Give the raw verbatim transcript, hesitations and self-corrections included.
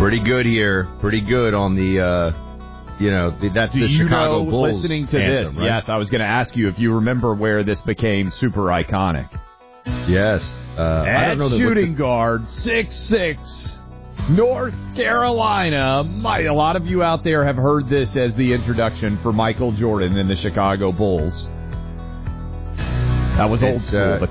Pretty good here. Pretty good on the, uh, you know, the, that's Do the you Chicago know, Bulls. listening to anthem, this, right? yes, I was going to ask you if you remember where this became super iconic. Yes. Uh, At I don't know the, shooting the, guard, six six, North Carolina. My, a lot of you out there have heard this as the introduction for Michael Jordan and the Chicago Bulls. That was old It's, school, uh, but